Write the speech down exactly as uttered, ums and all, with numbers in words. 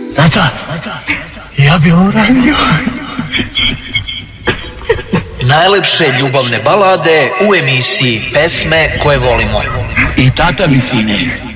Nata, ja bi uradio. Najlepše ljubavne balade u emisiji Pesme koje volimo. I tata mi, sine,